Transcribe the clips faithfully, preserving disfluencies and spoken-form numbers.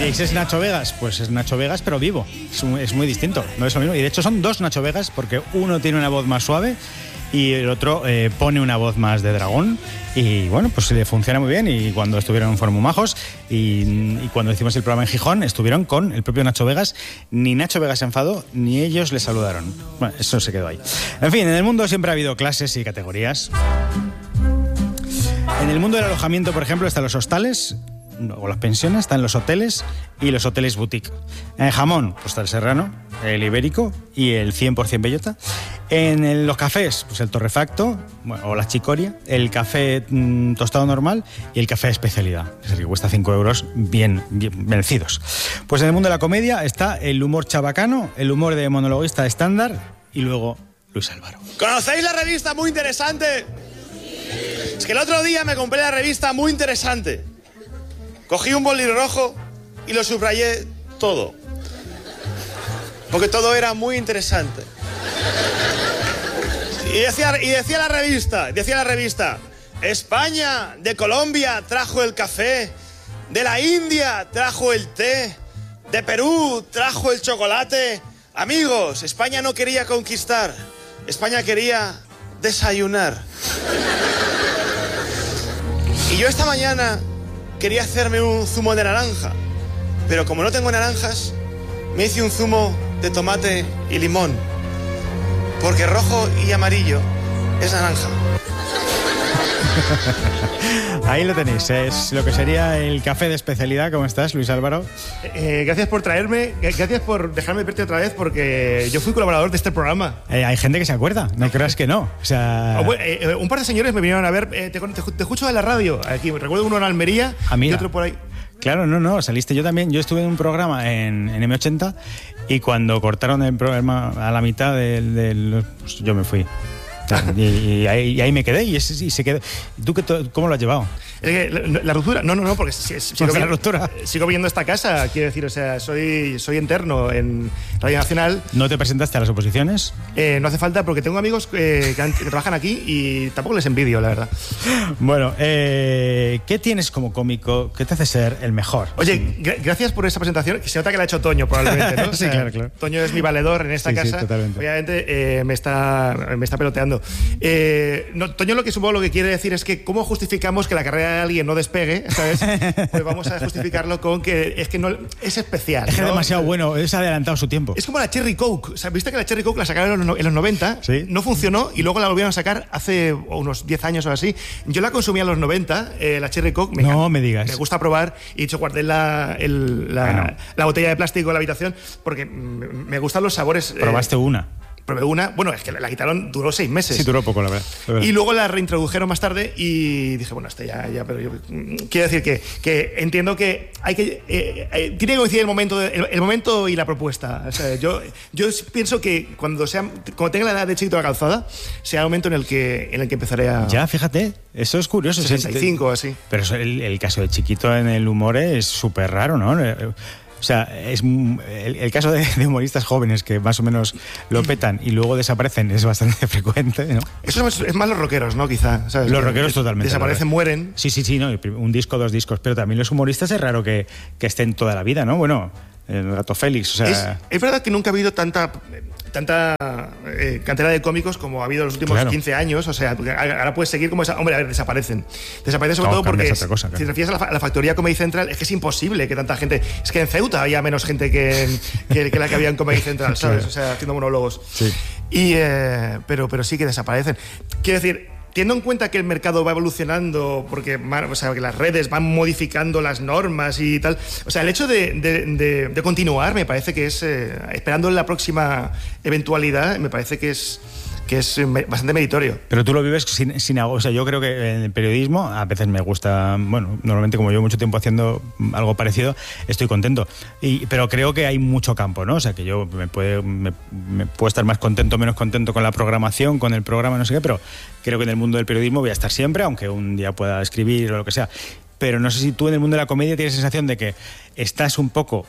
diréis, ¿es Nacho Vegas? Pues es Nacho Vegas, pero vivo. Es, un, es muy distinto, no es lo mismo. Y de hecho son dos Nacho Vegas, porque uno tiene una voz más suave y el otro eh, pone una voz más de dragón. Y bueno, pues le funciona muy bien. Y cuando estuvieron fueron muy majos. Y, y cuando hicimos el programa en Gijón, estuvieron con el propio Nacho Vegas. Ni Nacho Vegas se enfadó, ni ellos le saludaron. Bueno, eso se quedó ahí. En fin, en el mundo siempre ha habido clases y categorías. En el mundo del alojamiento, por ejemplo, están los hostales o las pensiones, están los hoteles y los hoteles boutique. En jamón, pues está el serrano, el ibérico y el cien por ciento bellota. En el, los cafés, pues el torrefacto, bueno, o la chicoria, el café mmm, tostado normal y el café de especialidad, es el que cuesta cinco euros bien, bien vencidos. Pues en el mundo de la comedia está el humor chabacano, el humor de monologuista estándar y luego Luis Álvaro. ¿Conocéis la revista Muy Interesante? Es que el otro día me compré la revista Muy Interesante. Cogí un boli rojo y lo subrayé todo. Porque todo era muy interesante. Y decía, y decía la revista, decía la revista, España de Colombia trajo el café, de la India trajo el té, de Perú trajo el chocolate. Amigos, España no quería conquistar, España quería desayunar. Y yo esta mañana quería hacerme un zumo de naranja, pero como no tengo naranjas, me hice un zumo de tomate y limón, porque rojo y amarillo es naranja. Ahí lo tenéis, es lo que sería el café de especialidad. ¿Cómo estás, Luis Álvaro? Eh, gracias por traerme, gracias por dejarme verte otra vez, porque yo fui colaborador de este programa. Eh, hay gente que se acuerda, no creas que no. O sea... Oh, bueno, eh, un par de señores me vinieron a ver, eh, te, te, te escucho en la radio, aquí, recuerdo uno en Almería y otro por ahí. Claro, no, no, saliste yo también. Yo estuve en un programa en, en eme ochenta y cuando cortaron el programa a la mitad del... del pues yo me fui. Y, y, ahí, y ahí me quedé y, es, y se quedó. ¿Tú qué, cómo lo has llevado? La, la ruptura, no, no, no, porque si, si, sigo, la viendo, ruptura. sigo viendo esta casa, quiero decir, o sea, soy, soy interno en Radio Nacional. ¿No te presentaste a las oposiciones? Eh, no hace falta, porque tengo amigos eh, que, han, que trabajan aquí y tampoco les envidio, la verdad. Bueno, eh, ¿qué tienes como cómico que te hace ser el mejor? Oye, gra- gracias por esa presentación, que se nota que la ha hecho Toño, probablemente, ¿no? Sí, o sea, claro, claro. Toño es mi valedor en esta sí, casa. Sí, totalmente. Obviamente eh, me, está, me está peloteando. Eh, no, Toño lo que supongo lo que quiere decir es que ¿cómo justificamos que la carrera de alguien no despegue? ¿Sabes? Pues vamos a justificarlo con que es que no es especial. Es que ¿no? es demasiado bueno, es adelantado su tiempo. Es como la Cherry Coke. O sea, viste que la Cherry Coke la sacaron en los noventa, ¿Sí? No funcionó y luego la volvieron a sacar hace unos diez años o así. Yo la consumía en los noventa, eh, la Cherry Coke. Me no encanta, me digas. Me gusta probar y de hecho guardé la, el, la, bueno. la botella de plástico en la habitación porque me gustan los sabores. Probaste eh, una. Probé una, bueno, es que la quitaron, duró seis meses. Sí, duró poco, la verdad. La verdad. Y luego la reintrodujeron más tarde y dije, bueno, este ya, ya, pero yo quiero decir que, que entiendo que hay que, eh, eh, tiene que coincidir el momento, de, el, el momento y la propuesta. O sea, yo, yo pienso que cuando sea, cuando tenga la edad de Chiquito de la Calzada, sea el momento en el que, en el que empezaré a... Ya, fíjate, eso es curioso. sesenta y cinco o así. Pero eso, el, el caso de Chiquito en el humor es súper raro, ¿no? O sea, es el, el caso de, de humoristas jóvenes que más o menos lo petan y luego desaparecen es bastante frecuente, ¿no? Eso es, es más los rockeros, ¿no? Quizá. ¿Sabes? Los rockeros totalmente. Desaparecen, mueren. Sí, sí, sí, no, un disco, dos discos, pero también los humoristas es raro que, que estén toda la vida, ¿no? Bueno, el Gato Félix, o sea... Es, es verdad que nunca ha habido tanta... tanta eh, cantera de cómicos como ha habido en los últimos claro. quince años, o sea, ahora puedes seguir como esa... Hombre, a ver, desaparecen. Desaparecen sobre no, todo porque otra cosa, claro. si te refieres a la, a la factoría Comedy Central, es que es imposible que tanta gente... Es que en Ceuta había menos gente que, que, que la que había en Comedy Central, ¿sabes? O sea, haciendo monólogos. Sí. Y, eh, pero, pero sí que desaparecen. Quiero decir... Teniendo en cuenta que el mercado va evolucionando, porque o sea, que las redes van modificando las normas y tal, o sea, el hecho de, de, de, de continuar me parece que es, eh, esperando la próxima eventualidad, me parece que es... que es bastante meritorio. Pero tú lo vives sin, sin o sea, yo creo que en el periodismo a veces me gusta, bueno, normalmente como llevo mucho tiempo haciendo algo parecido, estoy contento. Y, pero creo que hay mucho campo, ¿no? O sea, que yo me, puede, me, me puedo estar más contento o menos contento con la programación, con el programa, no sé qué, pero creo que en el mundo del periodismo voy a estar siempre, aunque un día pueda escribir o lo que sea. pero no sé si tú en el mundo de la comedia tienes la sensación de que estás un poco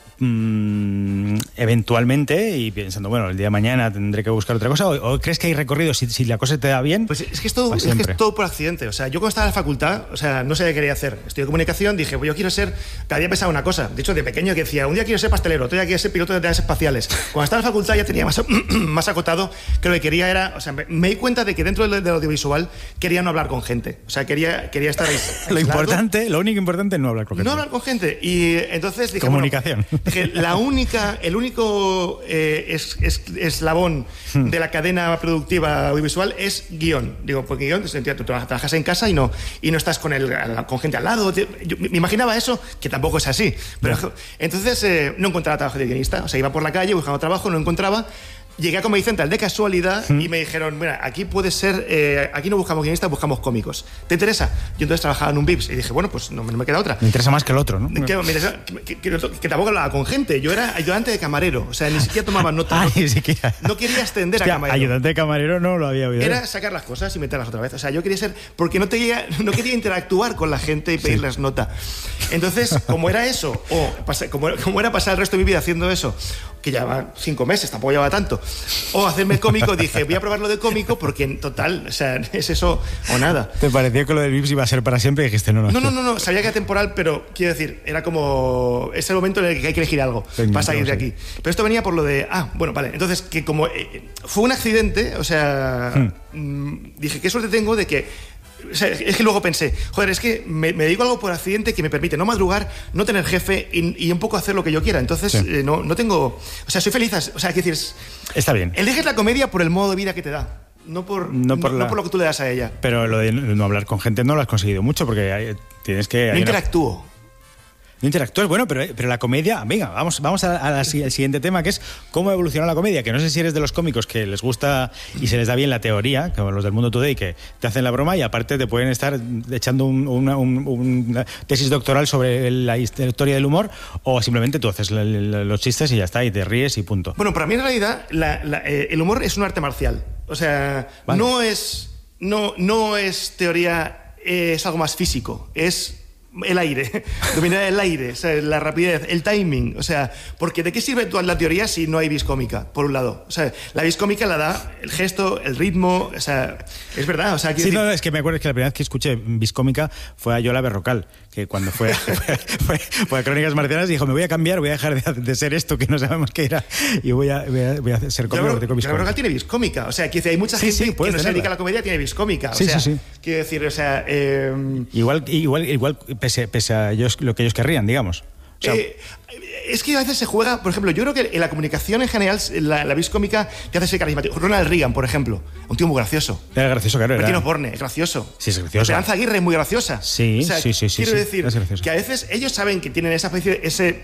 mmm, eventualmente y pensando, bueno, el día de mañana tendré que buscar otra cosa, o, o crees que hay recorrido, si, si la cosa te da bien. Pues es que, es todo, es que es todo por accidente. O sea, yo cuando estaba en la facultad, o sea, no sabía qué quería hacer. Estudié comunicación, dije, pues yo quiero ser, cada día pensaba una cosa. De hecho, de pequeño que decía, un día quiero ser pastelero, otro día quiero ser piloto de naves espaciales. Cuando estaba en la facultad ya tenía más, más acotado que lo que quería era, o sea, me, me di cuenta de que dentro del, del audiovisual quería no hablar con gente. O sea, quería, quería estar ahí. Lo importante, lo único importante es no hablar con gente. No hablar con gente. Y entonces dije, comunicación. Bueno, dije, la única, el único eh, es, es, eslabón hmm. de la cadena productiva audiovisual es guión. Digo, porque guión, tú trabajas en casa y no, y no estás con, el, con gente al lado. Yo me imaginaba eso, que tampoco es así. Pero no. Entonces eh, no encontraba trabajo de guionista. O sea, iba por la calle buscando trabajo, no encontraba. Llegué a Comedy Central de casualidad ¿Mm? y me dijeron, mira, aquí puede ser, eh, aquí no buscamos guionistas, buscamos cómicos. ¿Te interesa? Yo entonces trabajaba en un Vips y dije, bueno, pues no, no me queda otra. Me interesa más que el otro, ¿no? Que, me interesa, que, que, que tampoco hablaba con gente. Yo era ayudante de camarero, o sea, ni siquiera tomaba notas. Ah, no, ni siquiera. No quería extender Hostia, a camarero. Ayudante de camarero no lo había oído. Era sacar las cosas y meterlas otra vez. O sea, yo quería ser, porque no, tenía, no quería interactuar con la gente y pedirles sí. nota. Entonces, como era eso, o pasé, como, como era pasar el resto de mi vida haciendo eso, que llevaba cinco meses, tampoco llevaba tanto, o hacerme cómico, dije, voy a probar lo de cómico porque en total, o sea, es eso o nada. ¿Te parecía que lo del Vips iba a ser para siempre y dijiste no, no? No, no, no, no, sabía que era temporal, pero quiero decir, era como ese momento en el que hay que elegir algo Técnico, para salir de aquí. Pero esto venía por lo de, ah, bueno, vale, entonces que como eh, fue un accidente, o sea, hmm. dije, qué suerte tengo de que o sea, es que luego pensé, joder, es que me, me dedico a algo por accidente que me permite no madrugar, no tener jefe y, y un poco hacer lo que yo quiera. Entonces, sí. eh, no, no tengo... O sea, soy feliz. O sea, quiero decir... Está bien. Eliges la comedia por el modo de vida que te da. No por, no, por no, la... no por lo que tú le das a ella. Pero lo de no hablar con gente no lo has conseguido mucho porque hay, tienes que... No interactúo. Una... No interactúas, bueno, pero, pero la comedia... Venga, vamos, vamos a, a la, al siguiente tema, que es cómo evolucionó la comedia, que no sé si eres de los cómicos que les gusta y se les da bien la teoría, como los del Mundo Today, que te hacen la broma y aparte te pueden estar echando un, una, un, una tesis doctoral sobre la historia del humor, o simplemente tú haces la, la, los chistes y ya está, y te ríes y punto. Bueno, para mí en realidad la, la, eh, el humor es un arte marcial. O sea, vale. no, es, no, no es teoría, eh, es algo más físico, es... el aire, dominar el aire, o sea, la rapidez, el timing, o sea, porque ¿de qué sirve toda la teoría si no hay vis cómica, por un lado? O sea, la vis cómica la da el gesto, el ritmo, o sea, es verdad, o sea... Sí, decir... no, es que me acuerdo que la primera vez que escuché vis cómica fue a Yola Berrocal, que cuando fue, fue, fue, fue a Crónicas Marcianas dijo, me voy a cambiar, voy a dejar de, de ser esto que no sabemos qué era y voy a, voy a, voy a ser cómico. Yola Berrocal tiene vis cómica, o sea, que hay mucha sí, gente sí, que no se dedica a la comedia tiene vis cómica, o sí, sea, sí, sí. quiero decir, o sea... Eh... Igual, igual, igual pese, pese a ellos, lo que ellos querrían, digamos. O sea, eh, es que a veces se juega, por ejemplo, yo creo que en la comunicación en general, la, la vis cómica te hace ser carismático. Ronald Reagan, por ejemplo, un tío muy gracioso. Era gracioso, claro. Bertino Era... Borne, es gracioso. Sí, es gracioso. Esperanza Aguirre es muy graciosa. Sí, o sea, sí, sí, sí. Quiero sí, decir es que a veces ellos saben que tienen esa especie, ese,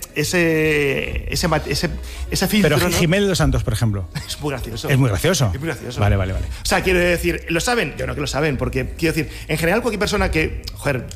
ese, ese, ese, ese filtro. Pero ¿no? Jiménez Dos Santos, por ejemplo. Es muy gracioso. Es muy gracioso. Es muy gracioso. Vale, vale, vale. O sea, quiero decir, ¿lo saben? Yo no que lo saben, porque quiero decir, en general cualquier persona que, joder,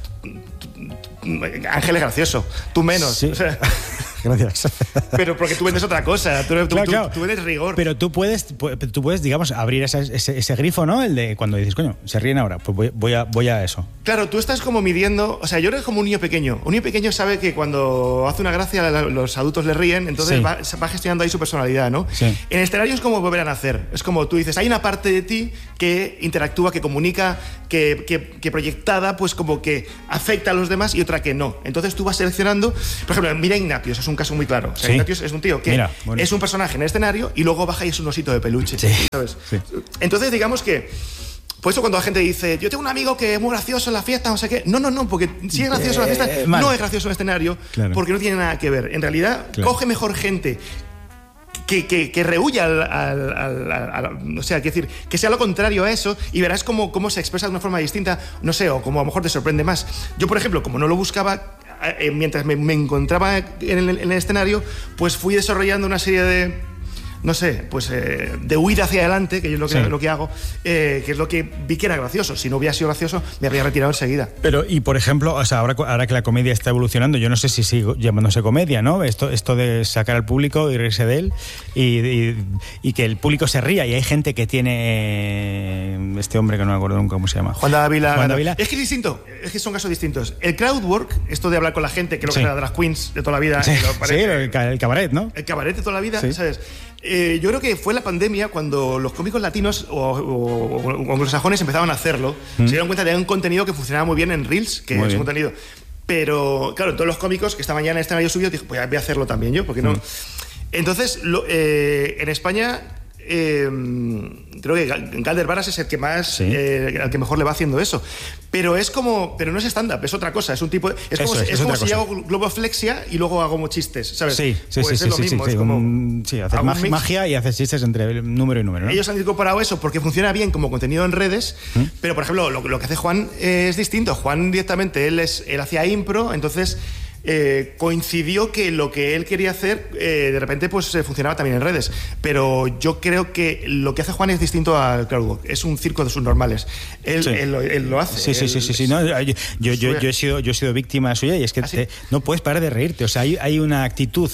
Ángel es gracioso, tú menos. Sí. O sea, gracias. Pero porque tú vendes otra cosa, tú, tú, claro, tú, claro. tú vendes rigor. Pero tú puedes, tú puedes digamos, abrir ese, ese, ese grifo, ¿no? El de cuando dices, coño, se ríen ahora, pues voy, voy, a, voy a eso. Claro, tú estás como midiendo, o sea, yo creo que como un niño pequeño. Un niño pequeño sabe que cuando hace una gracia los adultos le ríen, entonces sí. va, va gestionando ahí su personalidad, ¿no? Sí. En escenario es como volver a nacer. Es como tú dices, hay una parte de ti que interactúa, que comunica, que, que, que proyectada, pues como que afecta a los demás y otra que no. Entonces tú vas seleccionando, por ejemplo, mira Ignatius, es un caso muy claro. O sea, sí. Ignatius es un tío que mira, bueno. es un personaje en el escenario y luego baja y es un osito de peluche, sí. ¿sabes? Sí. Entonces digamos que por eso cuando la gente dice, yo tengo un amigo que es muy gracioso en la fiesta, no sé qué. No, no, no, porque si es gracioso en la fiesta, eh, no es gracioso en el escenario, claro. porque no tiene nada que ver. En realidad, claro. coge mejor gente que, que, que rehuya al, al, al, al, al... O sea, quiero decir, que sea lo contrario a eso y verás cómo, cómo se expresa de una forma distinta, no sé, o como a lo mejor te sorprende más. Yo, por ejemplo, como no lo buscaba, eh, mientras me, me encontraba en el, en el escenario, pues fui desarrollando una serie de... no sé, pues eh, de huir hacia adelante, que yo es lo que, sí. lo que hago, eh, que es lo que vi que era gracioso. Si no hubiera sido gracioso, me habría retirado enseguida. Pero, y por ejemplo, o sea, ahora, ahora que la comedia está evolucionando, yo no sé si sigue llamándose comedia, ¿no? Esto, esto de sacar al público y reírse de él y, y, y que el público se ría. Y hay gente que tiene este hombre que no me acuerdo nunca cómo se llama. Juan Dávila. Juan Dávila. Es que es distinto, es que son casos distintos. El crowdwork, esto de hablar con la gente, que es lo que sí. era de las queens de toda la vida. Sí, lo sí el, el cabaret, ¿no? El cabaret de toda la vida, sí. ¿sabes? Eh, yo creo que fue la pandemia cuando los cómicos latinos o, o, o anglosajones empezaban a hacerlo. Mm. Se dieron cuenta de que era un contenido que funcionaba muy bien en Reels, que muy es bien. un contenido. Pero, claro, todos los cómicos que estaban ya en el escenario subido, dije, pues voy a hacerlo también yo, porque no. Mm. Entonces, lo, eh, en España. Eh, creo que Galder Varas es el que más sí. eh, al que mejor le va haciendo eso, pero es como pero no es stand-up, es otra cosa, es un tipo de, es como, es, es es como si yo hago globoflexia y luego hago chistes, ¿sabes? Sí, sí, pues sí, es sí, lo mismo, sí, es como un, sí, hacer mag- magia y hacer chistes entre número y número, ¿no? Ellos han incorporado eso porque funciona bien como contenido en redes, ¿Mm? Pero por ejemplo lo, lo que hace Juan eh, es distinto. Juan directamente él es él hacía impro, entonces Eh, coincidió que lo que él quería hacer eh, de repente pues eh, funcionaba también en redes, pero yo creo que lo que hace Juan es distinto al crowdwork, es un circo de subnormales. Él, sí. él, él, él lo hace. Sí, sí, él, sí, sí, sí. No, yo, yo, yo, yo, he sido, yo he sido víctima suya y es que ¿Ah, sí? te, no puedes parar de reírte. O sea, hay, hay una actitud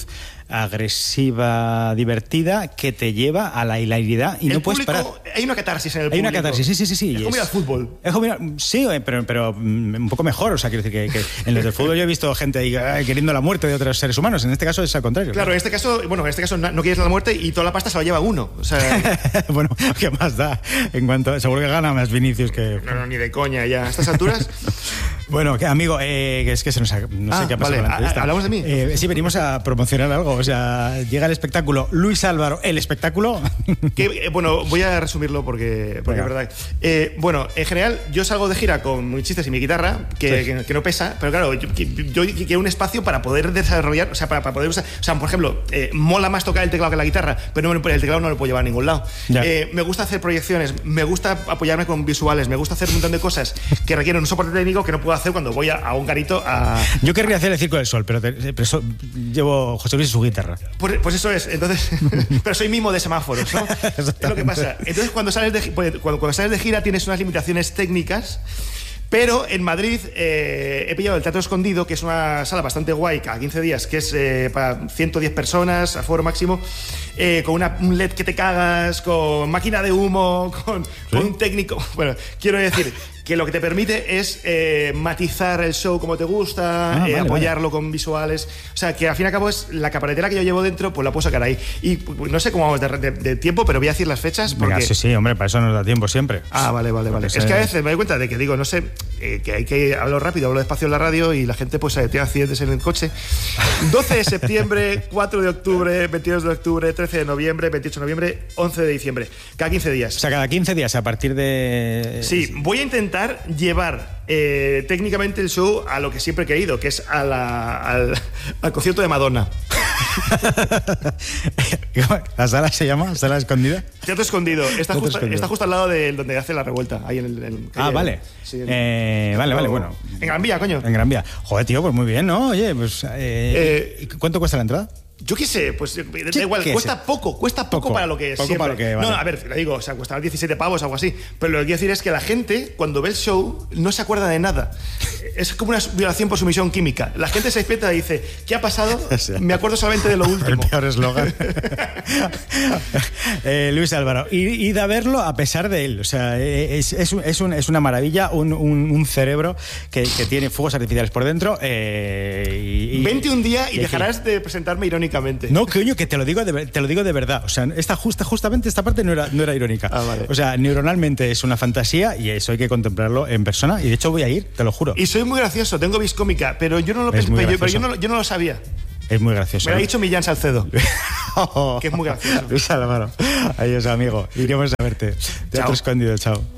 agresiva, divertida, que te lleva a la hilaridad y el no puedes público, parar. Hay una catarsis en el hay público. Hay una catarsis, sí, sí, sí. sí es como ir al fútbol. Es como ir, sí, pero, pero un poco mejor. O sea, quiero decir que, que en los del fútbol yo he visto gente ahí queriendo la muerte de otros seres humanos. En este caso es al contrario. Claro, ¿no? en este caso, bueno, en este caso no, no quieres la muerte y toda la pasta se la lleva uno. O sea, bueno, ¿qué más da? En cuanto, seguro que gana más Vinicius que. No, no, ni de coña ya. A estas alturas. Bueno, que, amigo, eh, que es que se nos ha, no ah, sé qué ha pasado vale. con la entrevista. ¿Hablamos de mí? Eh, sí, venimos a promocionar algo. O sea, llega el espectáculo Luis Álvaro, el espectáculo. Que, eh, bueno, voy a resumirlo porque, porque es verdad. Eh, bueno, en general, yo salgo de gira con mis chistes y mi guitarra, que, sí. que, que no pesa, pero claro, yo, yo quiero un espacio para poder desarrollar, o sea, para, para poder usar. O sea, por ejemplo, eh, mola más tocar el teclado que la guitarra, pero no, el teclado no lo puedo llevar a ningún lado. Eh, me gusta hacer proyecciones, me gusta apoyarme con visuales, me gusta hacer un montón de cosas que requieren un soporte técnico que no puedo hacer cuando voy a, a un garito a... Yo querría hacer el Circo del Sol, pero, te, pero eso, llevo José Luis y su guitarra. Pues, pues eso es, entonces... pero soy mimo de semáforos, ¿no? Es lo que pasa. Entonces cuando sales de, cuando, cuando sales de gira tienes unas limitaciones técnicas. Pero en Madrid eh, he pillado el Teatro Escondido, que es una sala bastante guay, cada quince días, que es eh, para ciento diez personas, aforo máximo, eh, con una, un L E D que te cagas, con máquina de humo, con, ¿sí? con un técnico. Bueno, quiero decir que lo que te permite es eh, matizar el show como te gusta, ah, eh, vale, apoyarlo vale. con visuales. O sea, que al fin y al cabo es la cabaretera que yo llevo dentro, pues la puedo sacar ahí. Y pues, no sé cómo vamos de, de, de tiempo, pero voy a decir las fechas. Porque... Venga, sí, sí, hombre, para eso nos da tiempo siempre. Ah, vale, vale, vale. Es que a veces me doy cuenta de que digo, no sé, eh, que hay que hablar rápido, hablo despacio en la radio y la gente pues tiene accidentes en el coche. doce de septiembre, cuatro de octubre, veintidós de octubre, trece de noviembre, veintiocho de noviembre, once de diciembre. Cada quince días. O sea, cada quince días a partir de... Sí, voy a intentar llevar eh, técnicamente el show a lo que siempre he querido, que es a la, al, al concierto de Madonna. ¿La sala se llama? ¿Sala escondida? Teatro Escondido. Está, Teatro justo, escondido. Está justo al lado de donde hace la revuelta. Ahí en el, en, ah, vale. Sí, en, eh, vale, vale, bueno. En Gran Vía, coño. En Gran Vía. Joder, tío, pues muy bien, ¿no? Oye, pues... Eh, eh, ¿cuánto cuesta la entrada? Yo qué sé, pues da igual, cuesta sé? poco, cuesta poco, poco para lo que es. Poco siempre. para lo que vale. No, no, a ver, le digo, o sea, costará diecisiete pavos o algo así. Pero lo que quiero decir es que la gente, cuando ve el show, no se acuerda de nada. Es como una violación por sumisión química. La gente se despierta y dice, ¿qué ha pasado? Me acuerdo solamente de lo último. El peor eslogan. eh, Luis Álvaro, id a verlo a pesar de él. O sea, es, es, es, un, es una maravilla, un, un, un cerebro que, que tiene fuegos artificiales por dentro. Eh, y, Vente un día y, y dejarás que... de presentarme irónicamente. No, coño, que te lo digo de, te lo digo de verdad. O sea, esta justa, justamente esta parte no era, no era irónica. Ah, vale. O sea, neuronalmente es una fantasía y eso hay que contemplarlo en persona. Y de hecho voy a ir, te lo juro. Y soy muy gracioso, tengo vis cómica, pero yo no lo pensé, pero, yo, pero yo, no, yo no lo sabía. Es muy gracioso. Me lo ha dicho Millán Salcedo. Que es muy gracioso. Luis Álvaro. Adiós, amigo. Iremos a verte. Teatro Escondido, chao.